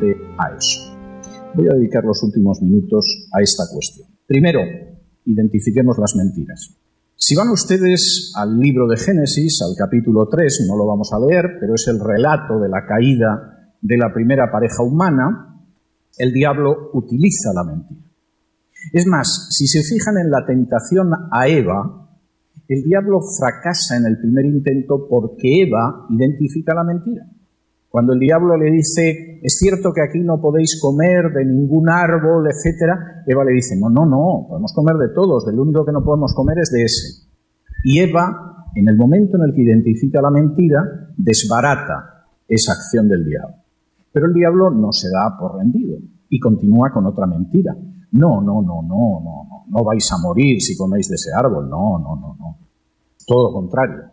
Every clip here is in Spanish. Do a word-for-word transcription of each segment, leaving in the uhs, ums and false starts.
precisamente a eso. Voy a dedicar los últimos minutos a esta cuestión. Primero, identifiquemos las mentiras. Si van ustedes al libro de Génesis, al capítulo tres, no lo vamos a leer, pero es el relato de la caída de la primera pareja humana, el diablo utiliza la mentira. Es más, si se fijan en la tentación a Eva, el diablo fracasa en el primer intento porque Eva identifica la mentira. Cuando el diablo le dice, es cierto que aquí no podéis comer de ningún árbol, etcétera, Eva le dice, no, no, no, podemos comer de todos, del único que no podemos comer es de ese. Y Eva, en el momento en el que identifica la mentira, desbarata esa acción del diablo. Pero el diablo no se da por rendido y continúa con otra mentira. No, no, no, no, no, no, no vais a morir si coméis de ese árbol, no, no, no, no. Todo lo contrario.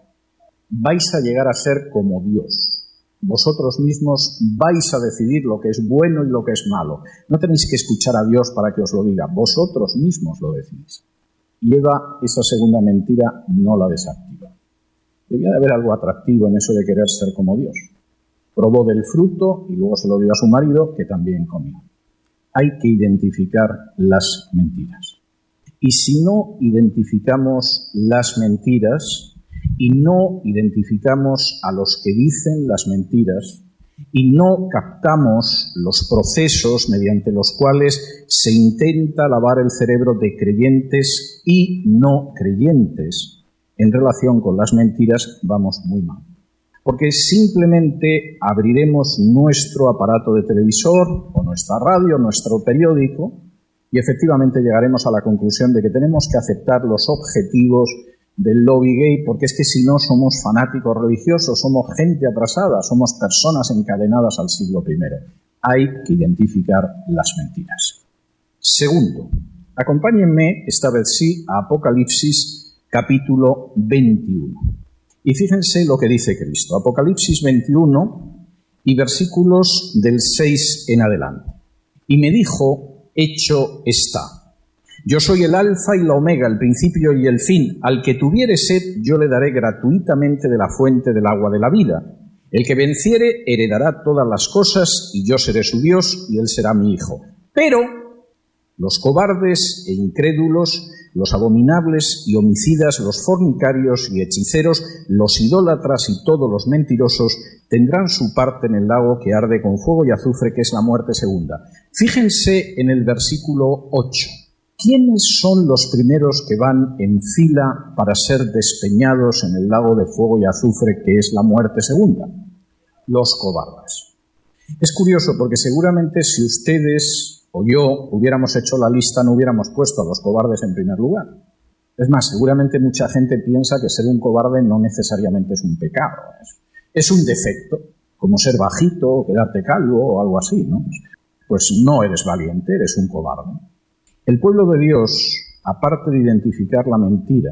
Vais a llegar a ser como Dios. Vosotros mismos vais a decidir lo que es bueno y lo que es malo. No tenéis que escuchar a Dios para que os lo diga. Vosotros mismos lo decís. Y Eva, esa segunda mentira, no la desactiva. Debía de haber algo atractivo en eso de querer ser como Dios. Probó del fruto y luego se lo dio a su marido, que también comió. Hay que identificar las mentiras. Y si no identificamos las mentiras y no identificamos a los que dicen las mentiras y no captamos los procesos mediante los cuales se intenta lavar el cerebro de creyentes y no creyentes en relación con las mentiras, vamos muy mal. Porque simplemente abriremos nuestro aparato de televisor o nuestra radio, nuestro periódico, y efectivamente llegaremos a la conclusión de que tenemos que aceptar los objetivos del lobby gay, porque es que si no somos fanáticos religiosos, somos gente atrasada, somos personas encadenadas al siglo primero. Hay que identificar las mentiras. Segundo, acompáñenme esta vez sí a Apocalipsis capítulo veintiuno. Y fíjense lo que dice Cristo. Apocalipsis veintiuno y versículos del seis en adelante. Y me dijo, hecho está. Yo soy el alfa y la omega, el principio y el fin. Al que tuviere sed, yo le daré gratuitamente de la fuente del agua de la vida. El que venciere heredará todas las cosas, y yo seré su Dios, y él será mi hijo. Pero los cobardes e incrédulos, los abominables y homicidas, los fornicarios y hechiceros, los idólatras y todos los mentirosos tendrán su parte en el lago que arde con fuego y azufre, que es la muerte segunda. Fíjense en el versículo ocho. ¿Quiénes son los primeros que van en fila para ser despeñados en el lago de fuego y azufre, que es la muerte segunda? Los cobardes. Es curioso porque seguramente si ustedes o yo hubiéramos hecho la lista no hubiéramos puesto a los cobardes en primer lugar. Es más, seguramente mucha gente piensa que ser un cobarde no necesariamente es un pecado. Es, es un defecto, como ser bajito o quedarte calvo o algo así, ¿no? Pues no eres valiente, eres un cobarde. El pueblo de Dios, aparte de identificar la mentira,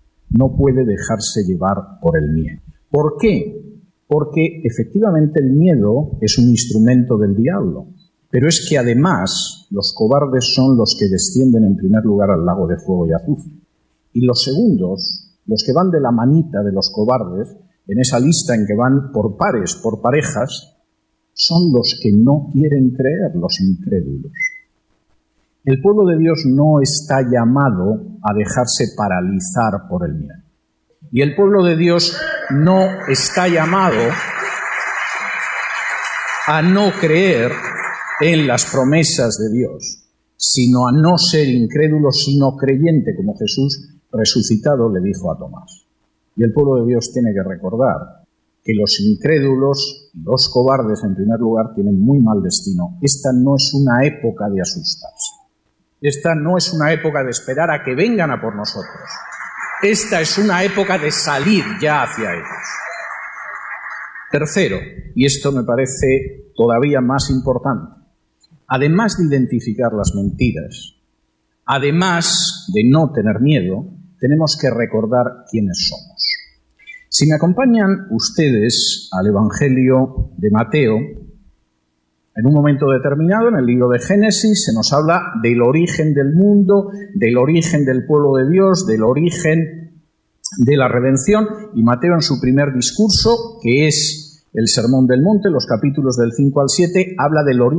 no puede dejarse llevar por el miedo. ¿Por qué? Porque efectivamente el miedo es un instrumento del diablo, pero es que además los cobardes son los que descienden en primer lugar al lago de fuego y azufre. Y los segundos, los que van de la manita de los cobardes, en esa lista en que van por pares, por parejas, son los que no quieren creer, los incrédulos. El pueblo de Dios no está llamado a dejarse paralizar por el miedo. Y el pueblo de Dios no está llamado a no creer en las promesas de Dios, sino a no ser incrédulo, sino creyente, como Jesús resucitado le dijo a Tomás. Y el pueblo de Dios tiene que recordar que los incrédulos y los cobardes, en primer lugar, tienen muy mal destino. Esta no es una época de asustarse. Esta no es una época de esperar a que vengan a por nosotros. Esta es una época de salir ya hacia ellos. Tercero, y esto me parece todavía más importante, además de identificar las mentiras, además de no tener miedo, tenemos que recordar quiénes somos. Si me acompañan ustedes al Evangelio de Mateo, en un momento determinado, en el libro de Génesis, se nos habla del origen del mundo, del origen del pueblo de Dios, del origen de la redención, y Mateo en su primer discurso, que es el Sermón del Monte, los capítulos del cinco al siete, habla del origen